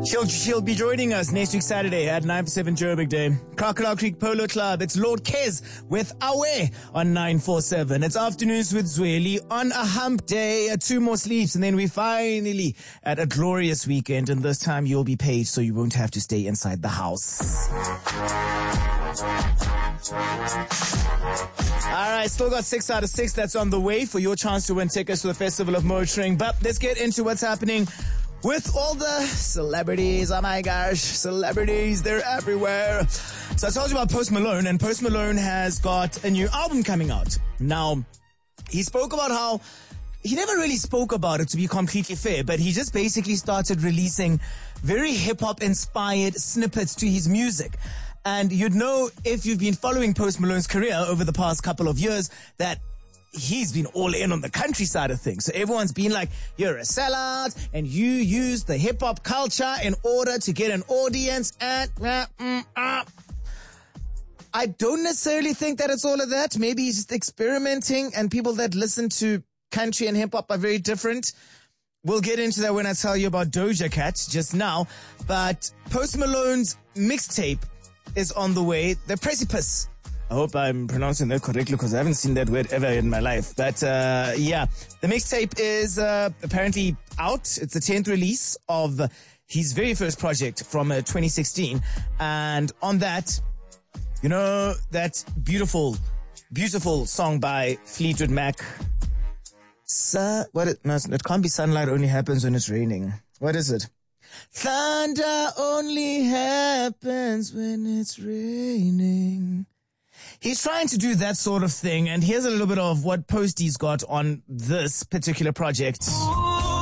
She'll be joining us next week Saturday at 9-7 Joburg Day. Crocodile Creek Polo Club. It's Lord Kez with Awe on 947. It's Afternoons with Zweli on a hump day, 2 more sleeps, and then we finally at a glorious weekend. And this time you'll be paid, so you won't have to stay inside the house. All right, still got 6 out of 6 that's on the way for your chance to win tickets to the Festival of Motoring. But let's get into what's happening with all the celebrities. Oh my gosh, celebrities, they're everywhere. So I told you about Post Malone, and Post Malone has got a new album coming out. Now, he spoke about how he never really spoke about it, to be completely fair, but he just basically started releasing very hip-hop inspired snippets to his music. And you'd know, if you've been following Post Malone's career over the past couple of years, that he's been all in on the country side of things. So everyone's been like, you're a sellout and you use the hip hop culture in order to get an audience. And I don't necessarily think that it's all of that. Maybe he's just experimenting, and people that listen to country and hip hop are very different. We'll get into that when I tell you about Doja Cat just now. But Post Malone's mixtape is on the way. The Precipice. I hope I'm pronouncing that correctly, because I haven't seen that word ever in my life. But yeah, the mixtape is apparently out. It's the 10th release of his very first project from 2016. And on that, you know, that beautiful, beautiful song by Fleetwood Mac. No, it can't be sunlight only happens when it's raining. What is it? Thunder only happens when it's raining. He's trying to do that sort of thing, and here's a little bit of what Posty's got on this particular project.